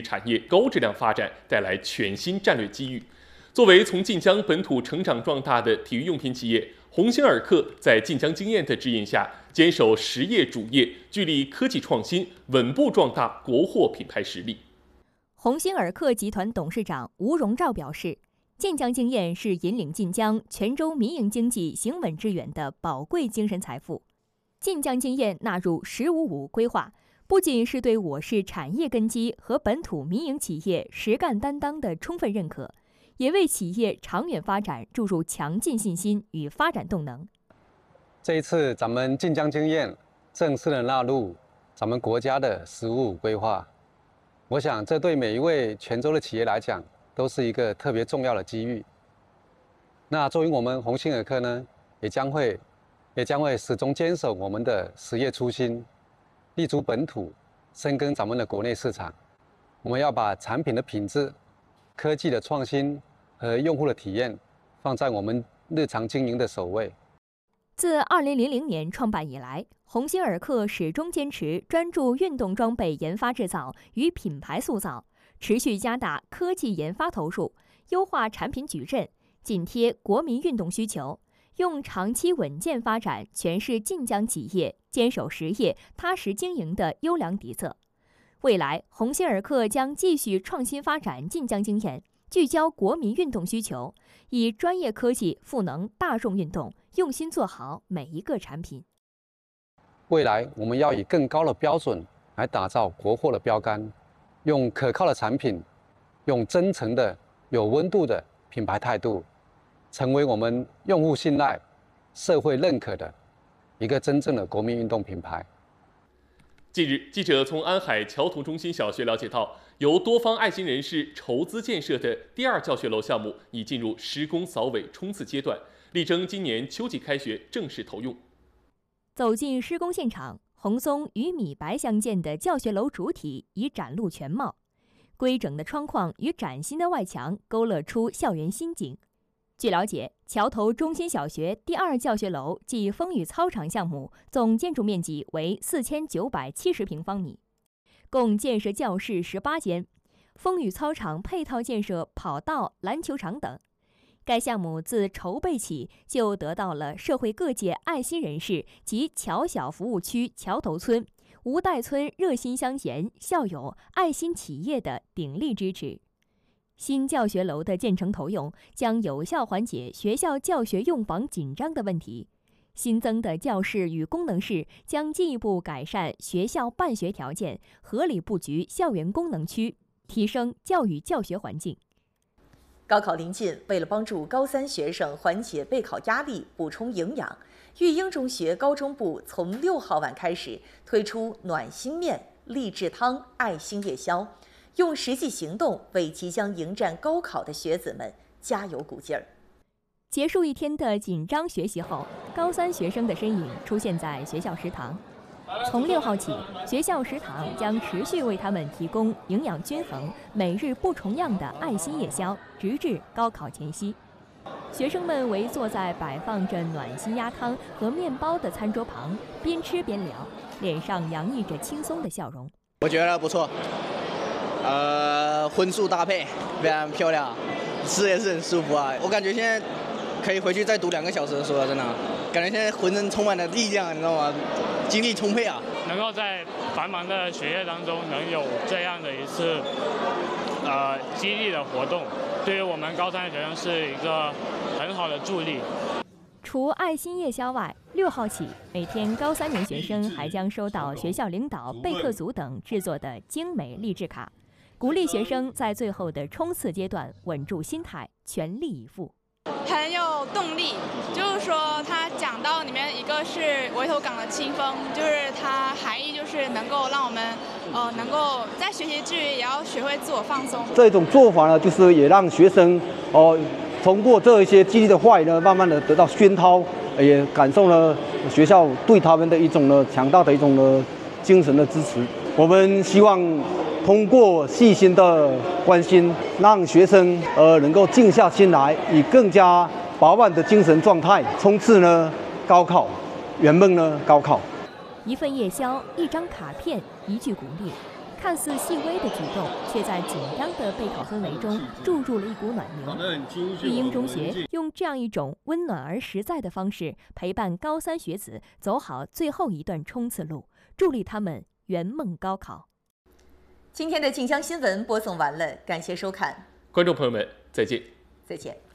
产业高质量发展带来全新战略机遇。作为从晋江本土成长壮大的体育用品企业，鸿星尔克在晋江经验的指引下，坚守实业主业，聚力科技创新，稳步壮大国货品牌实力。 鸿星尔克集团董事长吴荣照表示，晋江经验是引领晋江、泉州民营经济行稳致远的宝贵精神财富。晋江经验纳入“十五五”规划，不仅是对我市产业根基和本土民营企业实干担当的充分认可，也为企业长远发展注入强劲信心与发展动能。 这一次，咱们晋江经验正式的纳入咱们国家的“十五五”规划，我想这对每一位泉州的企业来讲，都是一个特别重要的机遇。那作为我们鸿星尔克呢，也将会始终坚守我们的实业初心，立足本土，深耕咱们的国内市场。我们要把产品的品质、科技的创新和用户的体验放在我们日常经营的首位。 自2000年创办以来，鸿星尔克始终坚持专注运动装备研发制造与品牌塑造，持续加大科技研发投入，优化产品矩阵，紧贴国民运动需求，用长期稳健发展诠释晋江企业坚守实业、踏实经营的优良底色。未来，鸿星尔克将继续创新发展晋江经验，聚焦国民运动需求，以专业科技赋能大众运动，用心做好每一个产品。 未来，我们要以更高的标准来打造国货的标杆，用可靠的产品，用真诚的、有温度的品牌态度，成为我们用户信赖、社会认可的一个真正的国民运动品牌。 近日，记者从安海桥头中心小学了解到，由多方爱心人士筹资建设的第2教学楼项目已进入施工扫尾冲刺阶段，力争今年秋季开学正式投用。 走进施工现场，红松与米白相间的教学楼主体已展露全貌，规整的窗框与崭新的外墙勾勒出校园新景。据了解，桥头中心小学第2教学楼暨风雨操场项目总建筑面积为4970平方米，共建设教室18间，风雨操场配套建设跑道、篮球场等。该项目自筹备起就得到了社会各界爱心人士及桥小服务区桥头村、吴代村热心乡贤、校友、爱心企业的鼎力支持。新教学楼的建成投用将有效缓解学校教学用房紧张的问题。新增的教室与功能室将进一步改善学校办学条件，合理布局校园功能区，提升教育教学环境。 高考临近，为了帮助高3学生缓解备考压力、补充营养，育英中学高中部从6号晚开始推出暖心面、励志汤、爱心夜宵，用实际行动为即将迎战高考的学子们加油鼓劲儿。 结束一天的紧张学习后，高3学生的身影出现在学校食堂。从6号起，学校食堂将持续为他们提供营养均衡、每日不重样的爱心夜宵，直至高考前夕。学生们围坐在摆放着暖心鸭汤和面包的餐桌旁，边吃边聊，脸上洋溢着轻松的笑容。 我觉得不错，荤素搭配非常漂亮，吃也是很舒服啊。我感觉现在可以回去再读2个小时的书了，真的，感觉现在浑身充满了力量，你知道吗？精力充沛啊！ 能够在繁忙的学业当中能有这样的一次激励的活动，对于我们高3的学生是一个很好的助力。 除爱心夜宵外，6号起，每天高3年学生还将收到学校领导、备课组等制作的精美励志卡，鼓励学生在最后的冲刺阶段稳住心态，全力以赴。 很有动力，就是说他讲到里面一个是围头港的清风，就是它含义就是能够让我们能够在学习之余也要学会自我放松。 这种做法呢，就是也让学生通过这一些激励的话语呢，慢慢的得到熏陶，也感受了学校对他们的一种呢强大的一种呢精神的支持。我们希望通过细心的关心，让学生能够静下心来，以更加饱满的精神状态冲刺呢高考，圆梦呢高考。 一份夜宵，一张卡片，一句鼓励， 看似细微的举动，却在紧张的备考氛围中注入了一股暖流。育英中学用这样一种温暖而实在的方式，陪伴高三学子走好最后一段冲刺路，助力他们圆梦高考。 今天的晋江新闻播送完了，感谢收看， 观众朋友们，再见。 再见。